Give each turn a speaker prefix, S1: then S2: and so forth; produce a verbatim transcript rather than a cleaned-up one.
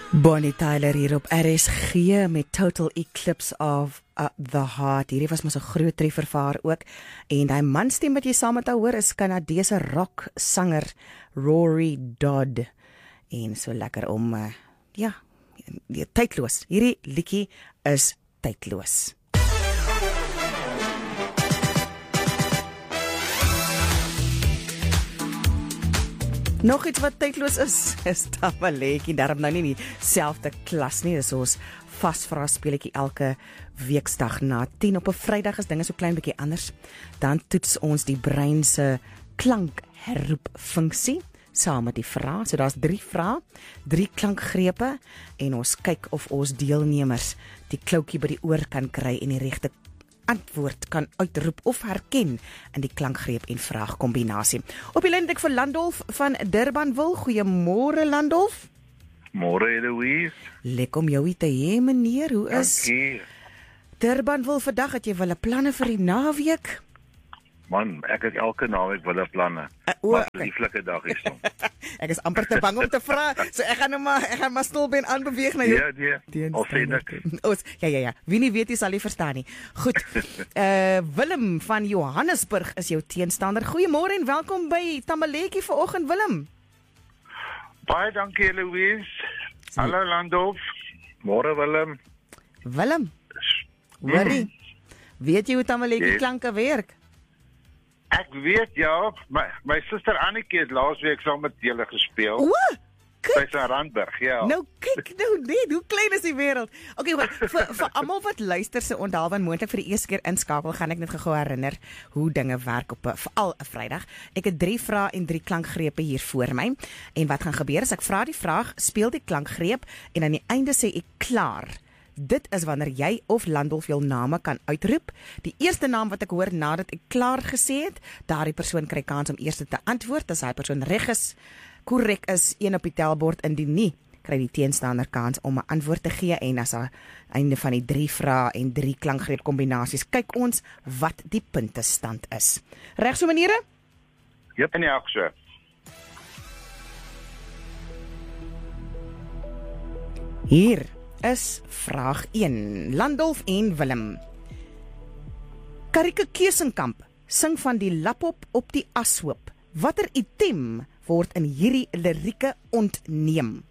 S1: Bonnie Tyler hier op R S G met Total Eclipse of uh, the Heart. Hierdie was maar so 'n groot treffer vir haar ook. En die manstem wat jy saam met haar hoor is Kanadese rock sanger Rory Dodd. En so lekker om uh, ja, die tydloos. Hierdie liedjie is tydloos. Nog iets wat tydloos is, is Tamaletjie. Daarom nou nie dieselfde klas nie. Dis ons vasvra speletjie elke weeksdag na tien. Op 'n Vrydag is dinge so klein bietjie anders. Dan toets ons die brein se klankherroepfunksie saam met die vrae. So daar's drie vrae, drie klankgrepe en ons kyk of ons deelnemers die kloutjie by die oor kan kry en die regte antwoord kan uitroep of herken in die klankgreep en vraag kombinasie. Op die lyn het ek vir Landolf van Durbanville. Goeiemôre Landolf.
S2: Môre Eloise.
S1: Lekker om jou hier te hê meneer. Hoe is
S2: Dankie.
S1: Durbanville vandag? Het jy wel 'n planne vir die naweek?
S2: Man, ek het elke naweek wille planne.
S1: Uh, o,
S2: Wat 'n
S1: okay.
S2: lieflike dag is hom.
S1: Ek is amper te bang om te vra. So ek gaan nou maar ek gaan maar stilbeen aanbeweeg na jou.
S2: Ja, nee. Al sien ek.
S1: Ons, ja ja ja. Wie nie weet jy sal nie verstaan nie. Goed. Uh Willem van Johannesburg is jou teenstander. Goeiemôre en welkom by Tamaletjie vanoggend Willem.
S3: Baie dankie Eloise. Hallo Landolf.
S2: Môre Willem.
S1: Willem. Hoorie. Mm. Weet jy hoe Tamaletjie
S2: Yes.
S1: klanke werk?
S3: Ek weet ja, my my suster Annetjie het laasweek saam met julle gespeel.
S1: O,
S3: Sy's in Randburg, ja.
S1: nou kyk nou net, hoe klein is die wêreld. Okay, maar vir vir almal wat luister se onthou want moontlik vir die eerste keer inskakel, gaan ek net gou herinner hoe dinge werk op 'n veral 'n Vrydag. Ek het drie vrae en drie klankgrepe hier voor my. En wat gaan gebeur is ek vra die vraag, speel die klankgreep en aan die einde sê ek klaar. Dit is wanneer jy of Landolf jou name kan uitroep. Die eerste naam wat ek hoor nadat ek klaar gesê het, daardie persoon kry kans om eers te antwoord. As hy persoon reg is, korrek is, een op die telbord, indien nie, kry die teenstander kans om 'n antwoord te gee. En as aan einde van die drie vrae en drie klankgreep kombinasies, kyk ons wat die puntestand is. Reg so maniere?
S3: Jep, en ja, so.
S1: Hier is vraag een. Landolf en Willem. Karike Keusenkamp sing van die lapop op die ashoop. Watter item word in hierdie lirieke ontneem?